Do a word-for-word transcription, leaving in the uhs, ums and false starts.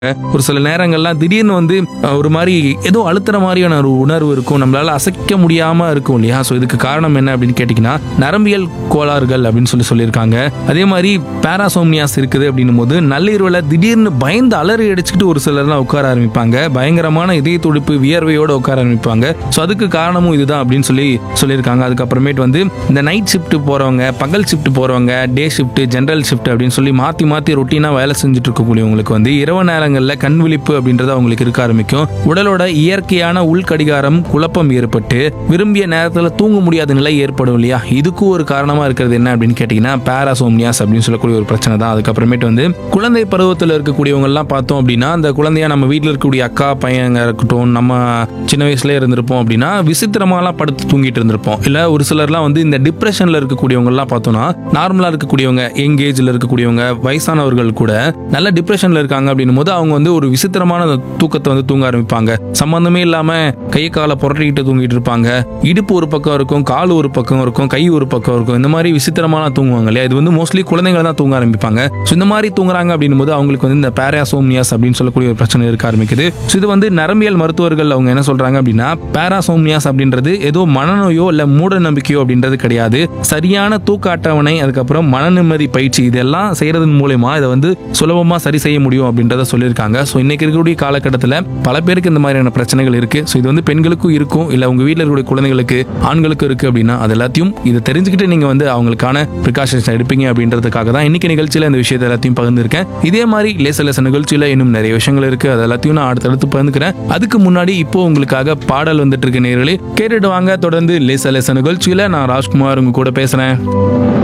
ஒரு சில நேரங்கள்லாம் திடீர்னு வந்து அஹ், ஒரு மாதிரி ஏதோ அழுத்துற மாதிரியான ஒரு உணர்வு இருக்கும், நம்மளால அசைக்க முடியாம இருக்கும் இல்லையா? ஸோ இதுக்கு காரணம் என்ன அப்படின்னு கேட்டிங்கன்னா நரம்பியல் கோளாறுகள் அப்படின்னு சொல்லி சொல்லியிருக்காங்க. அதே மாதிரி பேராசோம்னியாஸ் இருக்குது அப்படின்னும் போது நள்ளிரவில் திடீர்னு பயந்து அலறி அடிச்சுக்கிட்டு ஒரு சிலர்லாம் உட்கார ஆரம்பிப்பாங்க, பயங்கரமான இதய துடிப்பு வியர்வையோட உட்கார ஆரம்பிப்பாங்க. ஸோ அதுக்கு காரணமும் இதுதான் அப்படின்னு சொல்லி சொல்லியிருக்காங்க. அதுக்கப்புறமேட்டு வந்து இந்த நைட் ஷிஃப்ட் போறவங்க, பகல் ஷிஃப்ட் போறவங்க, டே ஷிஃப்ட், ஜென்ரல் ஷிஃப்ட் அப்படின்னு சொல்லி மாத்தி மாத்தி ரொட்டீனா வேலை செஞ்சுட்டு இருக்கக்கூடியவங்களுக்கு வந்து இரவு நேரங்களில் கண் விழிப்பு அப்படின்றது அவங்களுக்கு இருக்க ஆரம்பிக்கும். உடலோட இயற்கையான உள்கடிகாரம் குழப்பம் ஏற்பட்டு விரும்பிய நேரத்தில் தூங்க முடியாத நிலை ஏற்படும் இல்லையா? இதுக்கு ஒரு காரணமா இருக்கிறது என்ன அப்படின்னு கேட்டீங்கன்னா பேராசோம்னியாஸ் அப்படின்னு சொல்லக்கூடிய ஒரு பிரச்சனை தான். அதுக்கப்புறமேட்டு வந்து குழந்தை பருவத்தில் இருக்கக்கூடியவங்க எல்லாம் பார்த்தோம் அப்படின்னா, அந்த குழந்தையா நம்ம வீட்டில் இருக்கக்கூடிய அக்கா பையங்க இருக்கட்டும், நம்ம சின்ன வயசுல இருந்திருப்போம் அப்படின்னா விசித்திரமாலாம் படுத்து தூங்கிட்டு இருந்திருப்போம். இல்ல ஒரு சிலர்லாம் வந்து இந்த டிப்ரெஷன்ல இருக்கக்கூடியவங்க எல்லாம் பார்த்தோம்னா, நார்மலா இருக்கக்கூடியவங்க, யங் ஏஜ்ல இருக்கக்கூடியவங்க, வயசானவர்கள் கூட நல்ல டிப்ரெஷன்ல இருக்காங்க அப்படின்னும் போது அவங்க வந்து ஒரு விசித்திரமான தூக்கத்தை வந்து தூங்க ஆரம்பிப்பாங்க. சம்பந்தமே இல்லாம கை காலை புரட்டிக்கிட்டு தூங்கிட்டு இருப்பாங்க. இடுப்பு ஒரு பக்கம் இருக்கும், கால் ஒரு பக்கம் இருக்கும், கை ஒரு பக்கம் இருக்கும். இந்த மாதிரி விசித்திரமான தூங்குவாங்க இல்லையா? இது வந்து மோஸ்ட்லி குழந்தைகள் தான் தூங்க ஆரம்பிப்பாங்க. ஸோ இந்த மாதிரி தூங்குறாங்க அப்படின்னும் போது அவங்களுக்கு வந்து இந்த பேராசோம்னியாஸ் அப்படின்னு சொல்லக்கூடிய ஒரு பிரச்சனை இருக்க ஆரம்பிக்குது. ஸோ இது வந்து நரம்பியல் மருத்துவர்கள் அவங்க என்ன சொல்றாங்க அப்படின்னா, பேராசோம்னியாஸ் அப்படின்றது ஏதோ மனநோயோ இல்ல மூட நம்பிக்கையோ அப்படின்றது கிடையாது. சரியான தூக்க அட்டவணை, அதுக்கப்புறம் மன நிம்மதி பயிற்சி இதெல்லாம் செய்யறதன் மூலமா இதை வந்து சுலபமா சரி செய்ய முடியும் அப்படின்றத சொல்லியிருக்காங்க. ஸோ இன்னைக்கு இருக்கக்கூடிய காலகட்டத்தில் பல பேருக்கு இந்த மாதிரியான பிரச்சனைகள் இருக்கு. ஸோ இது வந்து பெண்களுக்கும் இருக்கும், இல்ல உங்க வீட்டில் இருக்கக்கூடிய குழந்தைகளுக்கு, ஆண்களுக்கு இருக்கு அப்படின்னா அது எல்லாத்தையும் இதை தெரிஞ்சுக்கிட்டு நீங்க வந்து அவங்களுக்கான ப்ரிகாஷன்ஸ் எடுப்பீங்க அப்படின்றதுக்காக தான் இன்னைக்கு நிகழ்ச்சியில இந்த விஷயத்தை எல்லாத்தையும் பகிர்ந்துருக்கேன். இதே மாதிரி லேச லேச நிகழ்ச்சியில இன்னும் நிறைய விஷயங்கள் இருக்கு, அது எல்லாத்தையும் நான் அடுத்தடுத்து பகிர்ந்துக்கிறேன். அதுக்கு முன்னாடி இப்போ உங்களுக்காக பாடல் வந்துட்டு இருக்க நேயர்களே கேட்டுட்டு வாங்க. தொடர்ந்து லேச லேச நிகழ்ச்சியில நான் ராஜ்குமார் உங்க கூட பேசுறேன்.